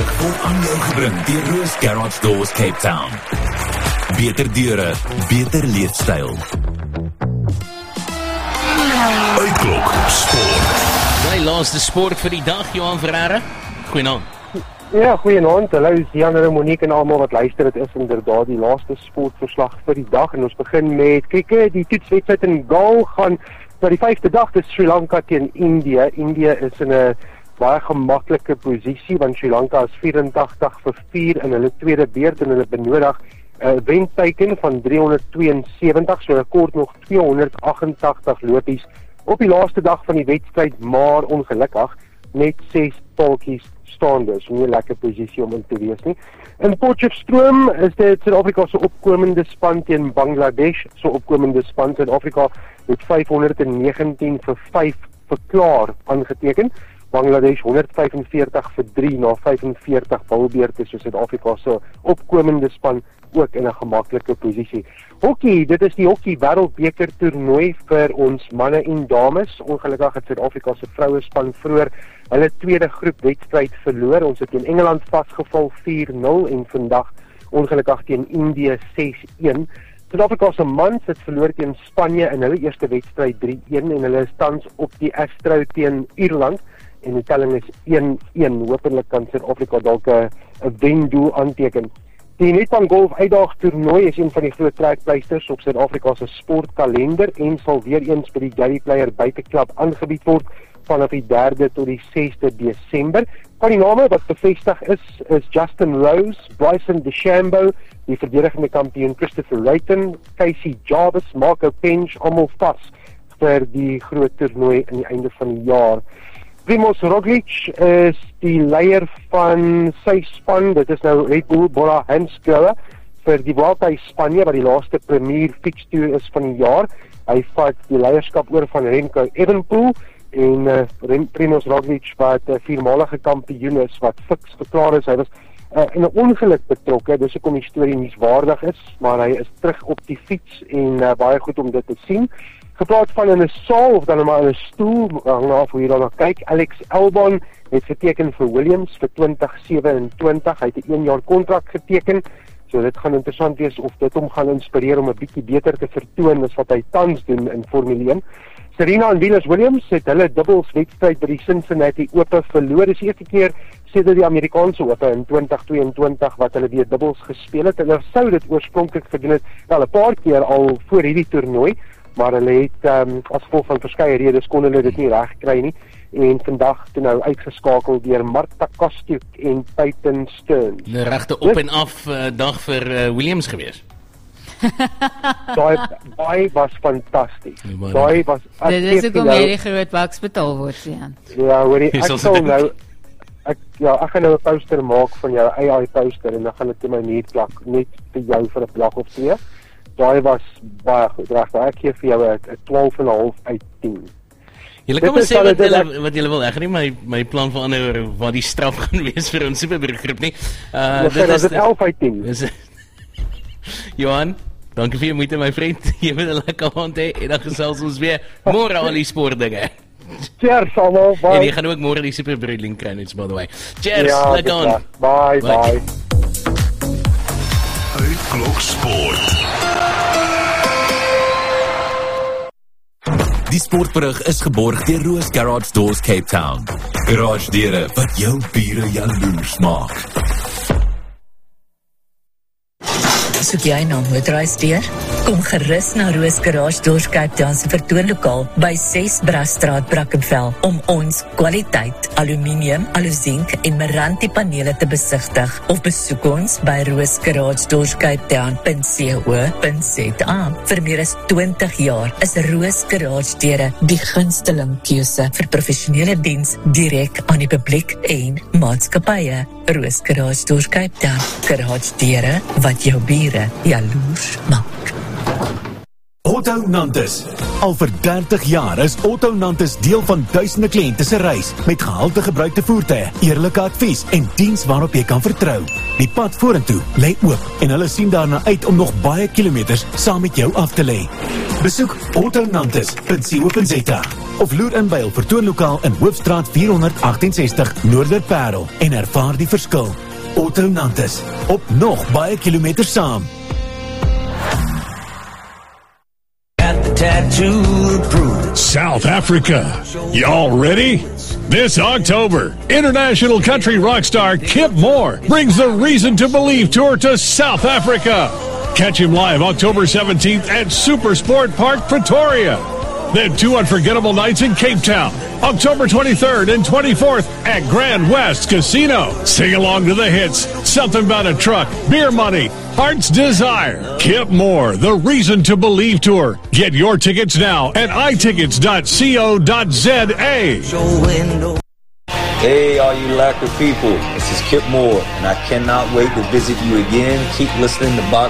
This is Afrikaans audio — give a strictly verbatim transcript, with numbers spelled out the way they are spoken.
Sportbrug word aan jou gebring deur Roos Garage Doors Cape Town. Beter deure, beter leefstyl. Uitklok Sport. My laaste sport vir die dag, Johan Ferreira. Goeienaand. Ja, goeienaand. Hallo, Jan en Monique en almal wat luister. Dit is inderdaad die laaste sportverslag vir die dag en ons begin met kriket. Die toetswedstryd in Galle gaan na die vyfde dag, dis Sri Lanka teen India. India is in 'n baie gemaklike posisie want Sri Lanka is vyf-en-tagtig vir vier in hulle tweede beurt en hulle benodig 'n uh, wenteiken van drie honderd twee en sewentig, so kort nog twee honderd agt en tagtig lopies op die laaste dag van die wedstryd, maar ongelukkig net ses taaltjies staande, so nie 'n lekker posisie om in te wees nie. In Potchefstroom is dit Suid-Afrika se opkomende span teen Bangladesh, so opkomende span. Suid-Afrika het vyfhonderd negentien vir vyf verklaar aangeteken. Bangladesh honderd vyf en veertig vir drie na vyf en veertig bilbeurte, so Suid-Afrika se opkomende span ook in 'n gemaklike posisie. Hokkie, dit is die hokkie wêreldbeker toernooi vir ons manne en dames. Ongelukkig het Suid-Afrika se vrouespan vroeër hulle tweede groep wedstryd verloor. Ons het teen Engeland vasgeval vier nul en vandag ongelukkig teen Indië ses een. Suid-Afrika se mans het verloor teen Spanje in hulle eerste wedstryd drie een en hulle is tans op die Astro teen Ierland en die telling is een een. Hoopelik kan Suid-Afrika dalk 'n wendoel aanteken. Die Nedbank Golf Uitdaag toernooi is een van die groot trekpleisters op Suid-Afrika se sportkalender en sal weer eens by die Jerry Player buiteklub aangebied word vanaf die derde tot die sesde Desember. Van die name wat bevestig is, is Justin Rose, Bryson DeChambeau, die verdedigende kampioen Christopher Wrighton, Casey Jarvis, Marco Pench, almal vas vir die groot toernooi aan die einde van die jaar. Primoz Roglic is die leier van sy span, dit is nou Red Bull Bora Hansgrohe vir die Vuelta in Spanje wat die laaste premier fixture is van die jaar. Hy vat die leierskap oor van Remco Evenepoel en uh, Primoz Roglic wat uh, viermalige kampioen is wat fiks verklaar is. Hy was uh, in 'n ongeluk betrokke, dis hoekom die storie nuuswaardig is, maar hy is terug op die fiets en uh, baie goed om dit te sien. Gepraat van in 'n saal of dan maar in 'n stoel, hang af hoe jy daarna kyk. Alex Albon het geteken vir Williams vir twintig sewenentwintig. Hy het 'n een jaar kontrak geteken. So dit gaan interessant wees of dit hom gaan inspireer om 'n bietjie beter te vertoon as wat hy tans doen in Formule een. Serena en Venus Williams het hulle dubbels wedstryd by die Cincinnati Ope verloor. Dis die eerste keer sedert die Amerikaanse Ope in twintig tweeëntwintig wat hulle weer dubbels gespeel het. Hulle sou dit oorspronklik gedoen het wel 'n paar keer al voor hierdie toernooi, maar hulle het um, as gevolg van verskeie redes kon hulle dit nie reg kry nie en vandag toe nou uitgeskakel deur Marta Kostyuk en Peyton Stearns. 'n regte op en af uh, dag vir uh, Williams gewees. Daai daai was fantasties. Daai was Dit is ook om hierdie groot baks betaal word, Jan. Ja, hoorie, ek sal nou ek ja, ek gaan nou 'n poster maak van jou A I poster en dan gaan dit in my muur plak net vir jou vir 'n dag of twee. Daai was baie goed, regtig. Ek gee vir jou 'n twaalf en 'n half uit tien. Julle kan maar sê wat julle wat julle wil. Ek gaan nie my my plan verander oor wat die straf gaan wees vir ons Superbrug groep nie. Uh dit is dit elf uit tien. Johan, dankie vir jou moeite my vriend. Jy moet 'n lekker aand hê en dan gesels ons weer môre al die sportdinge. Cheers almal. Bye. En jy gaan ook môre die Superbrug link kry net by the way. Cheers, ja, lekker aan. Bye bye. bye. Uitklok Sport. Die sportbrug is geborg deur Roos Garage Doors Cape Town. Garage deure wat jou bure jaloers maak. Soek jy nou motorhuisdeur? Kom gerus na Roos Garage Doors Cape Town se vertoonlokaal by ses Brasstraat, Brackenfell om ons kwaliteit aluminium, alusink en Meranti panele te besigtig of besoek ons by roos garage doors cape town dot co dot za. Vir meer as twintig jaar is Roos Garage deure die gunsteling keuse vir professionele diens direk aan die publiek en maatskappye. Roos Garage Doors Cape Town, garage deure wat jou bure jaloers maak. Otto Nantes. Al vir dertig jaar is Otto Nantes deel van duisende kliënte se reis met gehalte gebruikte voertuie, eerlike advies en diens waarop jy kan vertrou. Die pad vorentoe lê oop en hulle sien daarna uit om nog baie kilometers saam met jou af te lê. Besoek otto nantes punt co punt za of loer in by hul vertoonlokaal in Hoofstraat vierhonderd agtensestig Noorderparel en ervaar die verskil. Otto Nantes, op nog baie kilometers saam. South Africa. Y'all ready? This October, international country rock star Kip Moore brings the Reason to Believe tour to South Africa. Catch him live October seventeenth at Super Sport Park, Pretoria. Then two unforgettable nights in Cape Town, October twenty-third and twenty-fourth at Grand West Casino. Sing along to the hits, Something About a Truck, Beer Money, Heart's Desire. Kip Moore, the Reason to Believe tour. Get your tickets now at i tickets dot co dot za. Hey, all you lacquer people, this is Kip Moore, and I cannot wait to visit you again. Keep listening to Box